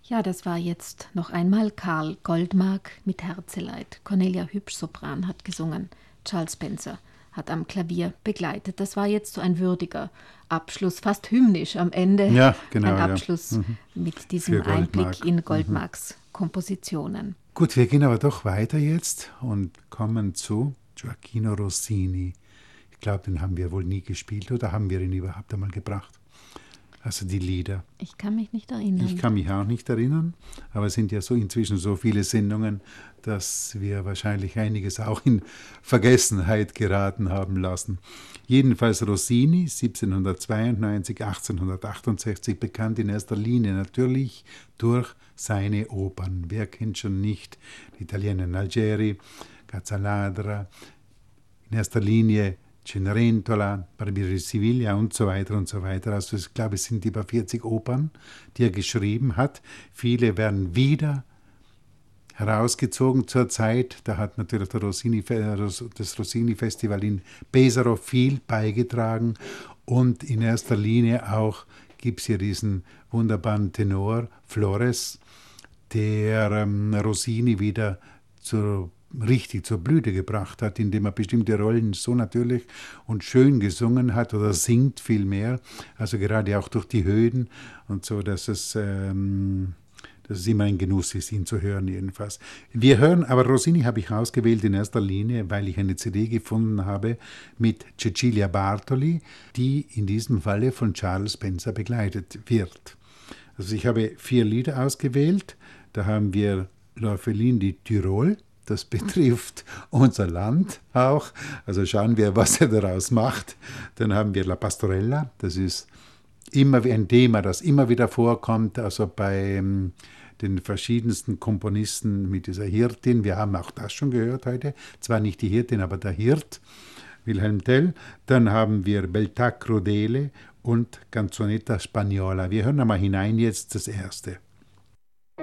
Ja, das war jetzt noch einmal Karl Goldmark mit Herzeleid. Cornelia Hübsch, Sopran, hat gesungen. Charles Spencer hat am Klavier begleitet. Das war jetzt so ein würdiger Abschluss, fast hymnisch am Ende. Ja, genau. Ein Abschluss mit diesem Einblick in Goldmarks Kompositionen. Gut, wir gehen aber doch weiter jetzt und kommen zu Gioachino Rossini. Ich glaube, den haben wir wohl nie gespielt, oder haben wir ihn überhaupt einmal gebracht? Also die Lieder. Ich kann mich nicht erinnern. Ich kann mich auch nicht erinnern, aber es sind ja so inzwischen so viele Sendungen, dass wir wahrscheinlich einiges auch in Vergessenheit geraten haben lassen. Jedenfalls Rossini, 1792, 1868, bekannt in erster Linie natürlich durch seine Opern. Wer kennt schon nicht die Italiener Algeri, Cazzaladra, in erster Linie Cenerentola, Barbiere di Siviglia und so weiter und so weiter. Also ich glaube, es sind über 40 Opern, die er geschrieben hat. Viele werden wieder herausgezogen zur Zeit. Da hat natürlich das Rossini-Festival in Pesaro viel beigetragen. Und in erster Linie auch gibt es hier diesen wunderbaren Flores, der Rossini wieder richtig zur Blüte gebracht hat, indem er bestimmte Rollen so natürlich und schön gesungen hat oder singt vielmehr, also gerade auch durch die Höhen und so, dass es immer ein Genuss ist, ihn zu hören jedenfalls. Wir hören, aber Rossini habe ich ausgewählt in erster Linie, weil ich eine CD gefunden habe mit Cecilia Bartoli, die in diesem Falle von Charles Spencer begleitet wird. Also ich habe 4 Lieder ausgewählt, da haben wir L'Orpheline di Tirol. Das betrifft unser Land auch. Also schauen wir, was er daraus macht. Dann haben wir La Pastorella. Das ist immer ein Thema, das immer wieder vorkommt. Also bei den verschiedensten Komponisten mit dieser Hirtin. Wir haben auch das schon gehört heute. Zwar nicht die Hirtin, aber der Hirt, Wilhelm Tell. Dann haben wir Beltà Crudele und Canzonetta Spagnola. Wir hören einmal hinein jetzt das erste.